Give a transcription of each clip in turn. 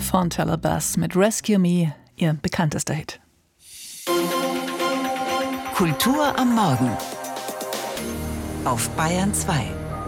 Fontella Bass mit Rescue Me, ihr bekanntester Hit. Kultur am Morgen auf Bayern 2.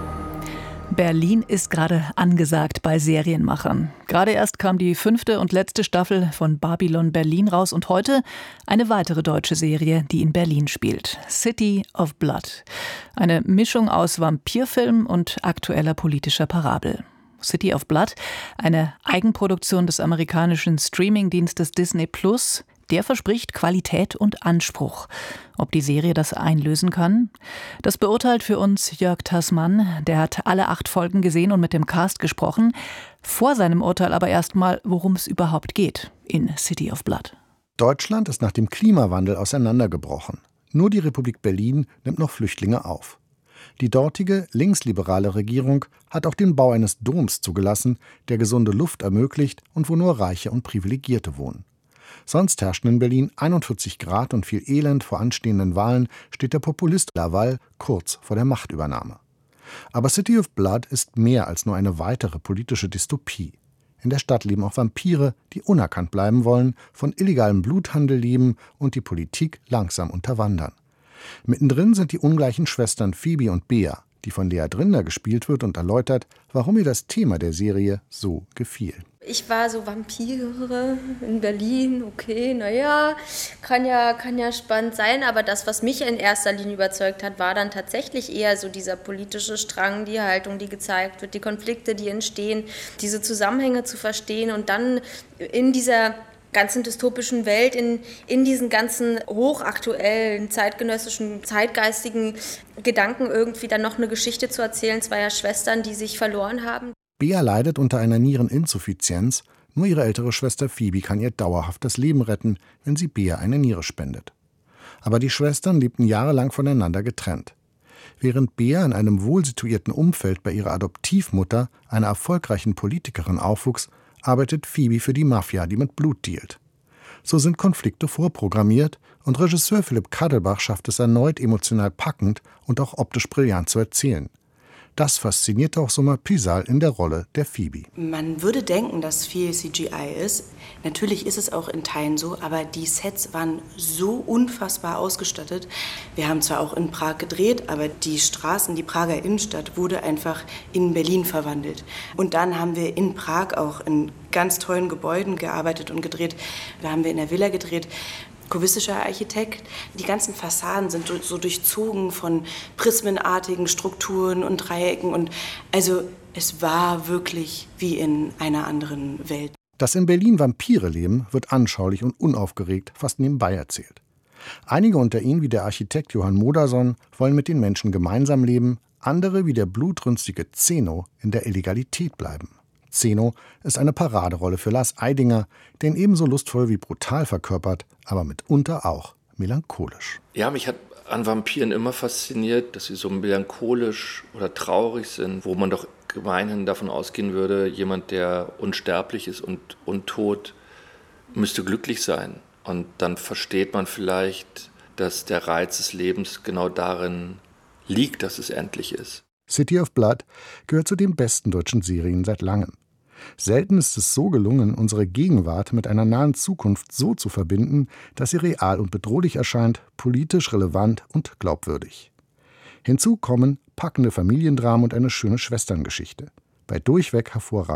Berlin ist gerade angesagt bei Serienmachern. Gerade erst kam die 5. und letzte Staffel von Babylon Berlin raus und heute eine weitere deutsche Serie, die in Berlin spielt. City of Blood. Eine Mischung aus Vampirfilm und aktueller politischer Parabel. City of Blood, eine Eigenproduktion des amerikanischen Streamingdienstes Disney Plus. Der verspricht Qualität und Anspruch. Ob die Serie das einlösen kann? Das beurteilt für uns Jörg Tassmann. Der hat alle 8 Folgen gesehen und mit dem Cast gesprochen. Vor seinem Urteil aber erstmal, worum es überhaupt geht in City of Blood. Deutschland ist nach dem Klimawandel auseinandergebrochen. Nur die Republik Berlin nimmt noch Flüchtlinge auf. Die dortige linksliberale Regierung hat auch den Bau eines Doms zugelassen, der gesunde Luft ermöglicht und wo nur Reiche und Privilegierte wohnen. Sonst herrschten in Berlin 41 Grad und viel Elend. Vor anstehenden Wahlen steht der Populist Laval kurz vor der Machtübernahme. Aber City of Blood ist mehr als nur eine weitere politische Dystopie. In der Stadt leben auch Vampire, die unerkannt bleiben wollen, von illegalem Bluthandel leben und die Politik langsam unterwandern. Mittendrin sind die ungleichen Schwestern Phoebe und Bea, die von Lea Drinder gespielt wird und erläutert, warum ihr das Thema der Serie so gefiel. Ich war so Vampire in Berlin, okay, naja, kann ja spannend sein, aber das, was mich in erster Linie überzeugt hat, war dann tatsächlich eher so dieser politische Strang, die Haltung, die gezeigt wird, die Konflikte, die entstehen, diese Zusammenhänge zu verstehen und dann in dieser ganzen dystopischen Welt, in diesen ganzen hochaktuellen, zeitgenössischen, zeitgeistigen Gedanken irgendwie dann noch eine Geschichte zu erzählen, zweier Schwestern, die sich verloren haben. Bea leidet unter einer Niereninsuffizienz. Nur ihre ältere Schwester Phoebe kann ihr dauerhaft das Leben retten, wenn sie Bea eine Niere spendet. Aber die Schwestern lebten jahrelang voneinander getrennt. Während Bea in einem wohlsituierten Umfeld bei ihrer Adoptivmutter, einer erfolgreichen Politikerin, aufwuchs, arbeitet Phoebe für die Mafia, die mit Blut dealt. So sind Konflikte vorprogrammiert und Regisseur Philipp Kadelbach schafft es erneut, emotional packend und auch optisch brillant zu erzählen. Das faszinierte auch Soma Pisal in der Rolle der Phoebe. Man würde denken, dass viel CGI ist. Natürlich ist es auch in Teilen so, aber die Sets waren so unfassbar ausgestattet. Wir haben zwar auch in Prag gedreht, aber die Straßen, die Prager Innenstadt wurde einfach in Berlin verwandelt. Und dann haben wir in Prag auch in ganz tollen Gebäuden gearbeitet und gedreht. Da haben wir in der Villa gedreht. Kubistischer Architekt. Die ganzen Fassaden sind so durchzogen von prismenartigen Strukturen und Dreiecken. Und also es war wirklich wie in einer anderen Welt. Dass in Berlin Vampire leben, wird anschaulich und unaufgeregt fast nebenbei erzählt. Einige unter ihnen, wie der Architekt Johann Modersohn, wollen mit den Menschen gemeinsam leben. Andere, wie der blutrünstige Zeno, in der Illegalität bleiben. Zeno ist eine Paraderolle für Lars Eidinger, den ebenso lustvoll wie brutal verkörpert, aber mitunter auch melancholisch. Ja, mich hat an Vampiren immer fasziniert, dass sie so melancholisch oder traurig sind, wo man doch gemeinhin davon ausgehen würde, jemand, der unsterblich ist und untot, müsste glücklich sein. Und dann versteht man vielleicht, dass der Reiz des Lebens genau darin liegt, dass es endlich ist. City of Blood gehört zu den besten deutschen Serien seit langem. Selten ist es so gelungen, unsere Gegenwart mit einer nahen Zukunft so zu verbinden, dass sie real und bedrohlich erscheint, politisch relevant und glaubwürdig. Hinzu kommen packende Familiendramen und eine schöne Schwesterngeschichte. Bei durchweg hervorragend